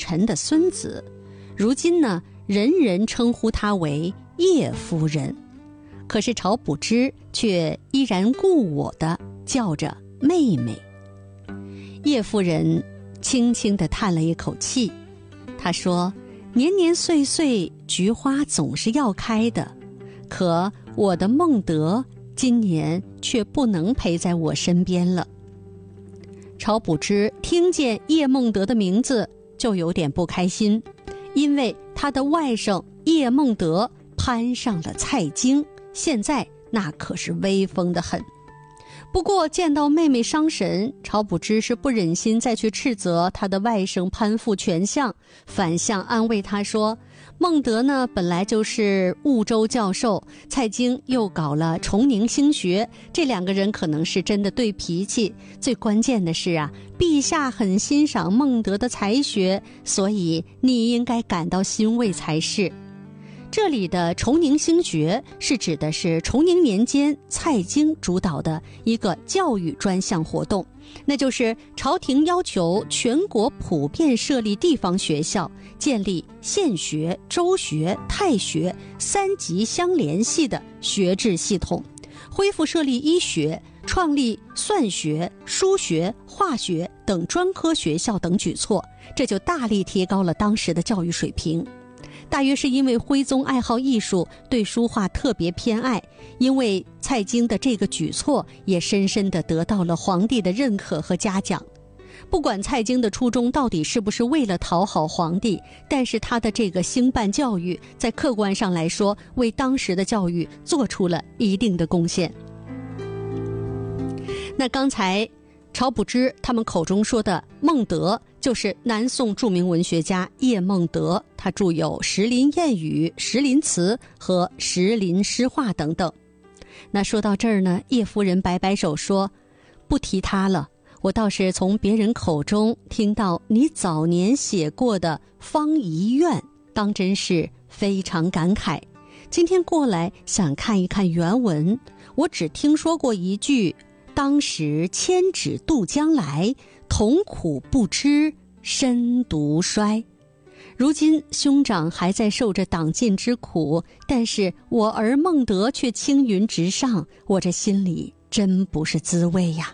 臣的孙子，如今呢，人人称呼她为叶夫人。可是晁补之却依然故我的叫着妹妹。叶夫人轻轻地叹了一口气，她说：年年岁岁菊花总是要开的，可我的孟德今年却不能陪在我身边了。晁补之听见叶孟德的名字就有点不开心，因为他的外甥叶孟德攀上了蔡京，现在那可是威风得很。不过见到妹妹伤神，晁补之是不忍心再去斥责他的外甥攀附权相，反向安慰他说，孟德呢本来就是婺州教授，蔡京又搞了崇宁兴学，这两个人可能是真的对脾气。最关键的是啊，陛下很欣赏孟德的才学，所以你应该感到欣慰才是。这里的崇宁兴学是指的是崇宁年间蔡京主导的一个教育专项活动，那就是朝廷要求全国普遍设立地方学校，建立县学、州学、太学3级相联系的学制系统，恢复设立医学，创立算学、数学、化学等专科学校等举措，这就大力提高了当时的教育水平。大约是因为徽宗爱好艺术，对书画特别偏爱，因为蔡京的这个举措也深深地得到了皇帝的认可和嘉奖。不管蔡京的初衷到底是不是为了讨好皇帝，但是他的这个兴办教育，在客观上来说，为当时的教育做出了一定的贡献。那刚才晁补之他们口中说的孟德，就是南宋著名文学家叶孟德，他著有《石林谚语》《石林词》和《石林诗话》等等。那说到这儿呢，叶夫人摆摆手说，不提他了，我倒是从别人口中听到你早年写过的《方怡苑》，当真是非常感慨。今天过来想看一看原文，我只听说过一句，当时千纸渡江来，同苦不知身独衰。如今兄长还在受着党禁之苦，但是我儿孟德却青云直上，我这心里真不是滋味呀。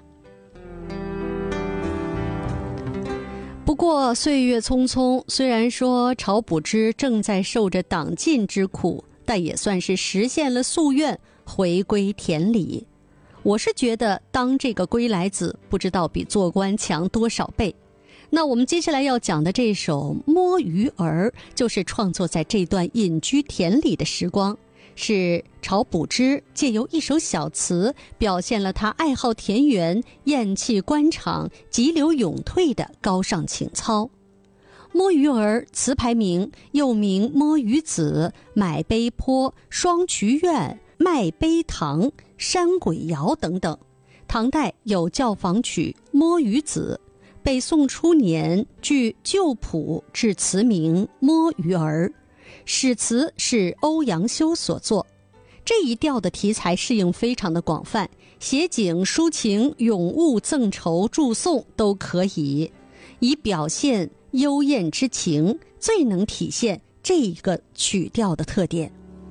不过岁月匆匆，虽然说晁补之正在受着党禁之苦，但也算是实现了夙愿，回归田里。我是觉得当这个归来子不知道比做官强多少倍。那我们接下来要讲的这首《摸鱼儿》，就是创作在这段隐居田里的时光，是晁补之借由一首小词，表现了他爱好田园、厌弃官场、急流勇退的高尚情操。摸鱼儿词牌名又名摸鱼子、买杯坡、双渠院、卖杯堂、山鬼谣等等。唐代有教坊曲《摸鱼子》，北宋初年据旧谱制词名《摸鱼儿》，史词是欧阳修所作。这一调的题材适应非常的广泛，写景、抒情、咏物、赠酬、祝颂都可以，以表现幽艳之情，最能体现这个曲调的特点。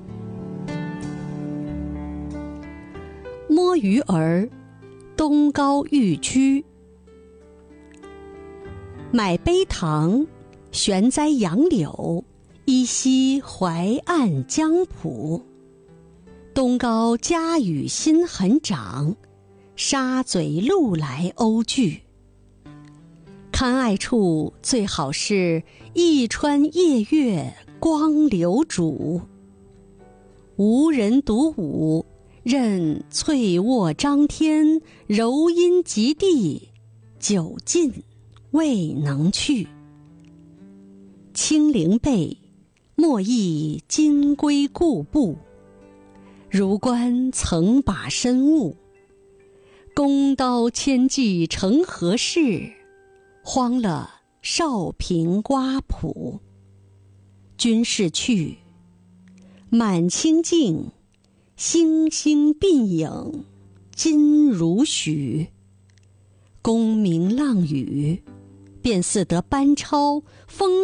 摸鱼儿，东高寓居，买杯堂，悬栽杨柳，依稀淮岸江浦。东高家雨心很长，沙嘴路来鸥句。看爱处最好是一川夜月光流渚。无人独舞，任翠卧张天，柔阴及地，久尽未能去。清灵背，莫忆金龟故步。如观曾把身误，弓刀千骑成何事？荒了少平瓜圃。君逝去，满清镜，星星鬓影，今如许。功名浪语，便似得班超风